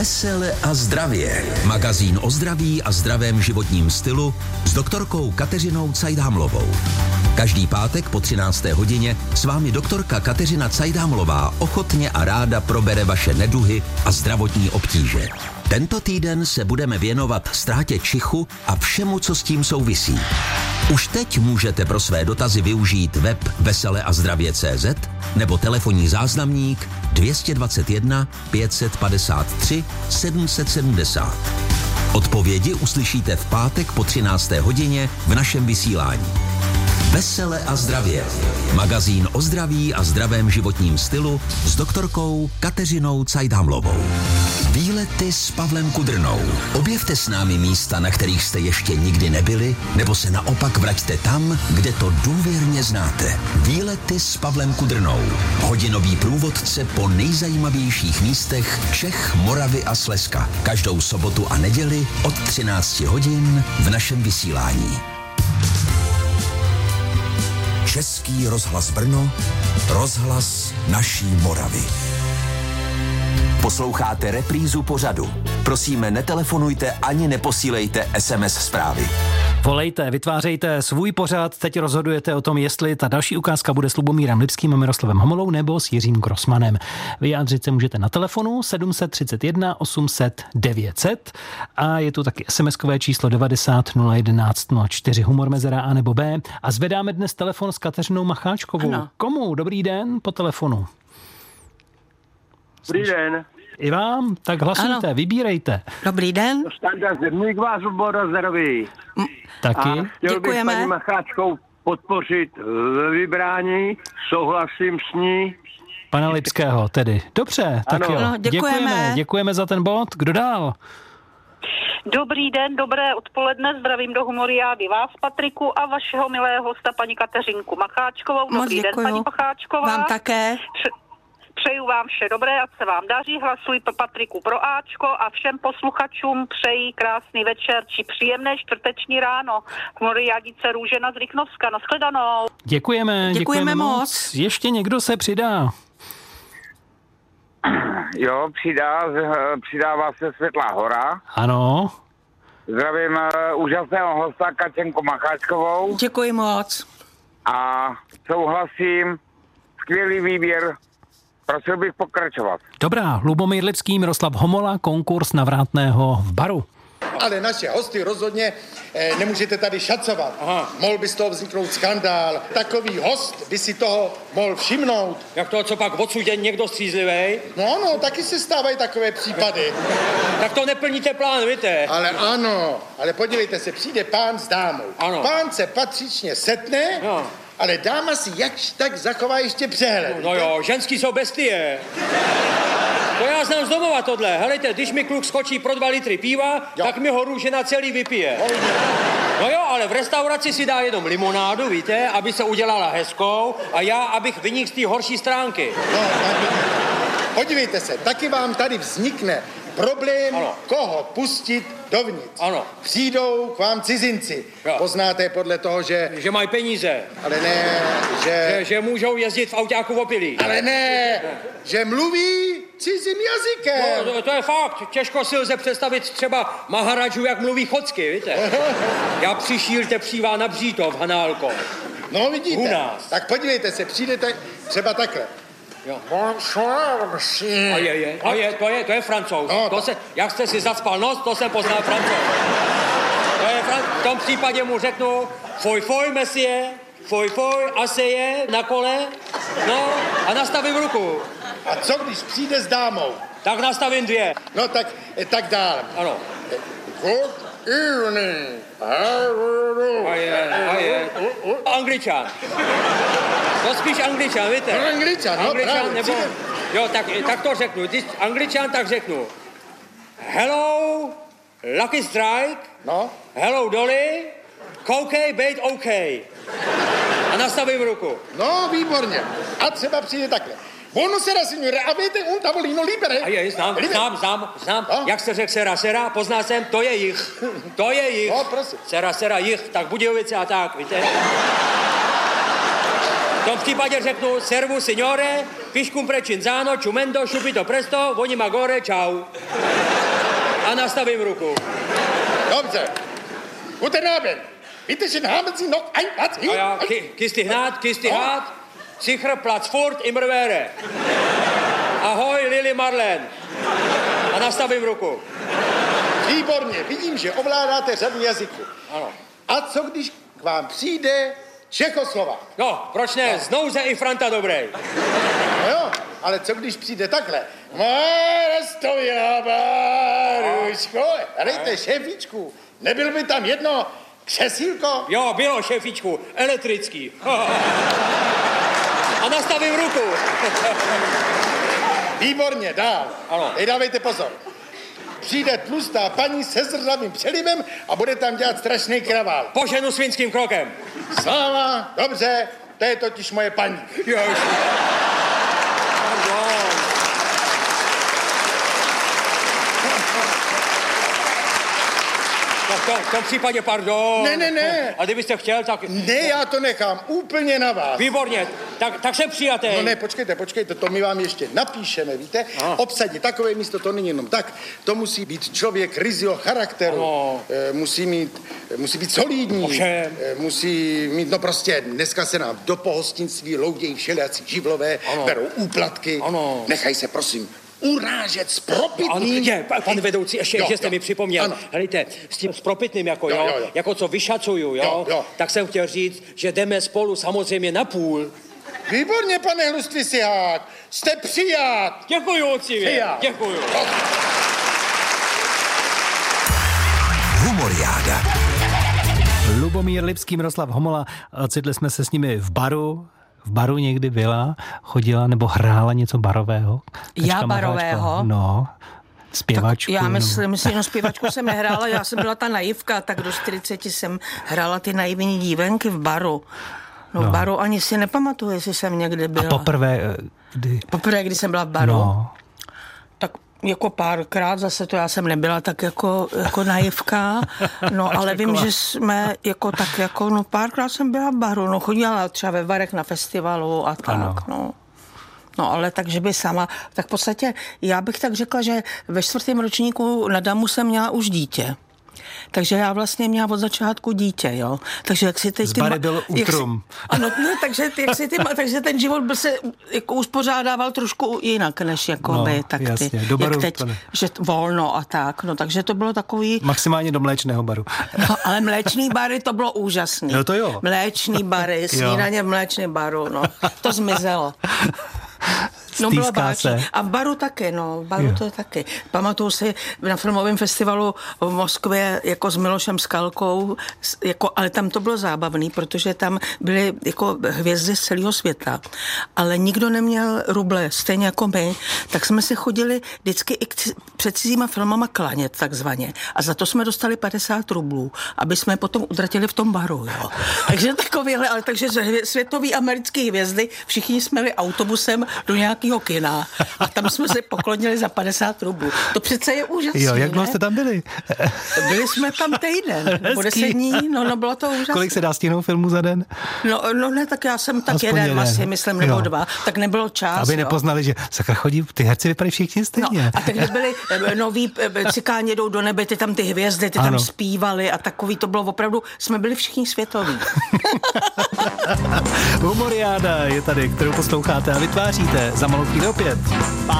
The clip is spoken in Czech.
Vesele a zdravě. Magazín o zdraví a zdravém životním stylu s doktorkou Kateřinou Cajdámlovou. Každý pátek po 13. hodině s vámi doktorka Kateřina Cajdámlová ochotně a ráda probere vaše neduhy a zdravotní obtíže. Tento týden se budeme věnovat ztrátě čichu a všemu, co s tím souvisí. Už teď můžete pro své dotazy využít web veseleazdravě.cz nebo telefonní záznamník 221 553 770. Odpovědi uslyšíte v pátek po 13. hodině v našem vysílání. Vesele a zdravě. Magazín o zdraví a zdravém životním stylu s doktorkou Kateřinou Cajdámlovou. Výlety s Pavlem Kudrnou. Objevte s námi místa, na kterých jste ještě nikdy nebyli, nebo se naopak vraťte tam, kde to důvěrně znáte. Výlety s Pavlem Kudrnou. Hodinový průvodce po nejzajímavějších místech Čech, Moravy a Slezska. Každou sobotu a neděli od 13 hodin v našem vysílání. Český rozhlas Brno, rozhlas naší Moravy. Posloucháte reprízu pořadu. Prosíme, netelefonujte ani neposílejte SMS zprávy. Volejte, vytvářejte svůj pořad, teď rozhodujete o tom, jestli ta další ukázka bude s Lubomírem Lipským a Miroslavem Homolou nebo s Jiřím Grossmanem. Vyjádřit se můžete na telefonu 731 800 900 a je tu taky SMS-kové číslo 90 011 04 humor mezera A nebo B a zvedáme dnes telefon s Kateřinou Macháčkovou. Ano. Komu? Dobrý den po telefonu. Dobrý den. I vám? Tak hlasujte, Ano. Vybírejte. Dobrý den. Standa Zedník vás oboru zdraví. Taky? A chtěl bych Děkujeme. paní Macháčkou podpořit ve vybrání, souhlasím s ní. Pana Lipského tedy. Dobře, tak Ano. jo. Ano, děkujeme. Děkujeme za ten bod. Kdo dál? Dobrý den, dobré odpoledne, zdravím do Humoriády vás, Patriku, a vašeho milého hosta, paní Kateřinku Macháčkovou. Moc Dobrý den, děkuju. paní Macháčková. Vám také. Přeju vám vše dobré, ať se vám daří, hlasuji Patriku pro Ačko a všem posluchačům přeji krásný večer či příjemné čtvrteční ráno. Humoriádice Růžena z Rychnovska, nashledanou. Děkujeme moc. Ještě někdo se přidá? Jo, přidává se Světlá hora. Ano. Zdravím úžasného hosta Kačenku Macháčkovou Děkuji moc. a souhlasím, skvělý výběr, prosil bych pokračovat. Dobrá, Lubomír Lipský, Miroslav Homola, konkurs na Vrátného v baru. Ale naše hosty rozhodně nemůžete tady šacovat. Mohl by z toho vzniknout skandál. Takový host by si toho mohl všimnout. Jak to, co pak odsud někdo střízlivej? No ano, taky se stávají takové případy. Tak to neplníte plán, víte? Ale ano, ale podívejte se, přijde pán s dámou. Ano. Pán se patřičně setne, No. ale dáma si jakž tak zachová ještě přehled. No jo, ženský jsou bestie. To já znám z domova tohle. Helejte, když mi kluk skočí pro 2 litry piva, Jo. tak mi ho Růžena celý vypije. No jo, ale v restauraci si dá jenom limonádu, víte, aby se udělala hezkou a já, abych vynikl z té horší stránky. No, podívejte se, taky vám tady vznikne problém, Ano. koho pustit dovnitř. Ano. Přijdou k vám cizinci. Jo. Poznáte podle toho, Že mají peníze, ale ne, že můžou jezdit v autáku opilí. ale ne, že mluví cizím jazykem. No, to je fakt. Těžko si lze představit třeba Maharadžu, jak mluví chocky, víte? Já přišíl tepřívá na Břítov, Hanálko. No vidíte, U nás. tak podívejte se, přijdete třeba takhle. Jo. Bonsoir, monsieur. To je Francouz. No, Jak jste si zacpal nos, to jsem poznal Francouz. V tom případě mu řeknu foj, monsieur, foj, aseje, na kole, no a nastavím ruku. A co když přijde s dámou? Tak nastavím 2. No tak dál. Ano. Good evening. A je. Angličan. To spíš Angličan, víte? No, Angličan, no, právě, nebo... přijde. Jo, tak to řeknu. Když Angličan, tak řeknu. Hello, Lucky Strike. No, Hello, Dolly. Koukej, bejt OK. A nastavím ruku. no, výborně. A třeba přijde takhle. Buonasera, signore, avete un tavolino libero? A je, znám. No. Jak jste řekl sera, poznal jsem, to je jich. To je jich. No, prosím. Sera, jich, tak Budějovice a tak, víte? V tom případě řeknu servus signore, fiškum prečinzano, čumendo, šupito presto, voni magore, čau. A nastavím ruku. Dobře. Guten Abend. Bitte schön, haben Sie noch ein Platz hier? Ja, kisti hnát, sicher Platz furt, immer wäre. Ahoj, Lili Marlen. A nastavím ruku. Výborně, vidím, že ovládáte řadu jazyků. Ano. A co když k vám přijde Čechoslovák? No, proč ne? Znouze i Franta dobrej. No jo, ale co když přijde takhle? Marastovina Baruško, dejte šéfičku, nebyl by tam jedno křesílko? Jo, bylo, šéfičku, elektrický. A nastavím ruku. Výborně, dál. Ano. Teď dávejte pozor. Přijde tlustá paní se zrzavým přelivem a bude tam dělat strašný kravál. Poženu svinským krokem. Sláva, dobře, to je totiž moje paní. Jež. V tom případě, pardon. Ne. A kdybyste chtěl, tak... Ne, já to nechám úplně na vás. Výborně, tak jsem přijatý. No ne, počkejte, to my vám ještě napíšeme, víte? Obsadit takové místo, to není jenom tak. To musí být člověk ryzího charakteru. Musí být solidní. Ovšem. Musí mít, no prostě, dneska se nám do pohostinství loudějí všelijací živlové, berou úplatky. Ano. Nechaj se, prosím, urážet s propitným. Pane vedoucí, ještě jste mi připomněl. Ano. Helejte, s tím propitným, jako co vyšacuju, jo? Tak jsem chtěl říct, že jdeme spolu samozřejmě na půl. Výborně, pane Hlustvý Sihák, jste přijat. Děkuju, otcivě, děkuju. Humoriáda. Lubomír Lipský, Miroslav Homola, ocitli jsme se s nimi v baru. V baru někdy byla, chodila nebo hrála něco barového? Já barového? No, zpěvačku. Já myslím, no zpěvačku jsem nehrála, já jsem byla ta naivka, tak do 40 jsem hrála ty naivní dívenky v baru. No v baru ani si nepamatuju, jestli jsem někdy byla. A poprvé, kdy? Poprvé, kdy jsem byla v baru? No. Tak jako párkrát, zase to já jsem nebyla tak jako naivka, no ale vím, že jsme párkrát jsem byla v baru, no chodila třeba ve barech na festivalu a tak, ano. No ale takže by sama, tak v podstatě já bych tak řekla, že ve 4. ročníku na damu jsem měla už dítě. Takže já vlastně měla od začátku dítě, jo. Takže jak si teď... Z bary byl útrum. Ano, ne, takže ten život byl se jako uspořádával trošku jinak, než jako by, tak jasně, ty, do baru, jak teď, že volno a tak, no, takže to bylo takový... Maximálně do mléčného baru. No, ale mléčný bary, to bylo úžasný. No to jo. Mléčný bary, snídaně v mléčném baru, no, to zmizelo. No bylo báčí. A v baru taky, no. V baru to je taky. Pamatuju si na filmovém festivalu v Moskvě jako s Milošem Skalkou, ale tam to bylo zábavný, protože tam byly jako hvězdy z celého světa. Ale nikdo neměl ruble, stejně jako my, tak jsme si chodili vždycky i před cizíma filmama klanět, takzvaně. A za to jsme dostali 50 rublů, aby jsme potom utratili v tom baru, jo. Takže takovýhle, ale takže světový americký hvězdy, všichni jsme jeli autobusem do nějakého kina a tam jsme se poklonili za 50 rublů. To přece je úžasné. Jo, jak dlouho jste tam byli? Byli jsme tam týden, po 10 dní, no bylo to úžasné. Kolik se dá stihnout filmu za den? No ne, tak já jsem tak jeden asi, myslím, nebo 2, tak nebylo čas. Aby nepoznali, že sakra chodí, ty herci vypadají všichni stejně. No, a teď byli noví Cikáni jdou do nebe, ty tam ty hvězdy, ty tam zpívali a takový to bylo opravdu, jsme byli všichni světoví. Humoriáda je tady, kterou posloucháte a vytváříte za malou chvíli opět.